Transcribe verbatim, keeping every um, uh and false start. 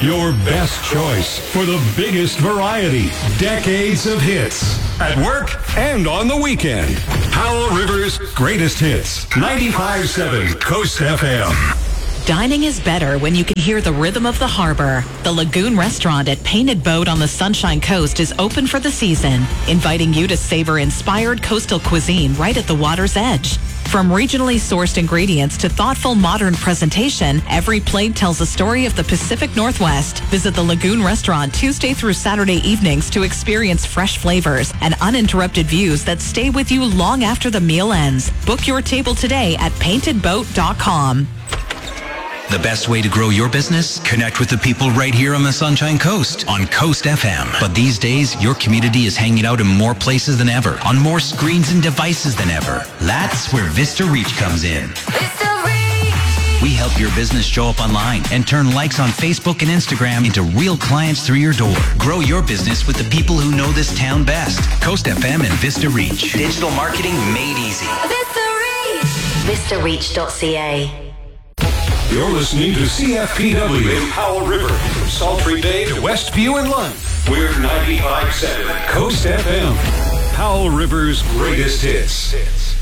Your best choice for the biggest variety. Decades of hits. At work and on the weekend. Powell River's greatest hits. ninety-five point seven Coast F M. Dining is better when you can hear the rhythm of the harbor. The Lagoon Restaurant at Painted Boat on the Sunshine Coast is open for the season, inviting you to savor inspired coastal cuisine right at the water's edge. From regionally sourced ingredients to thoughtful modern presentation, every plate tells a story of the Pacific Northwest. Visit the Lagoon Restaurant Tuesday through Saturday evenings to experience fresh flavors and uninterrupted views that stay with you long after the meal ends. Book your table today at painted boat dot com. The best way to grow your business? Connect with the people right here on the Sunshine Coast on Coast F M. But these days, your community is hanging out in more places than ever, on more screens and devices than ever. That's where Vista Reach comes in. Vista Reach! We help your business show up online and turn likes on Facebook and Instagram into real clients through your door. Grow your business with the people who know this town best. Coast F M and Vista Reach. Digital marketing made easy. Vista Reach! vista reach dot c a. You're listening to C F P W in Powell River. From Sultry Bay to Westview and Lund. We're ninety-five point seven Coast F M. Powell River's greatest hits.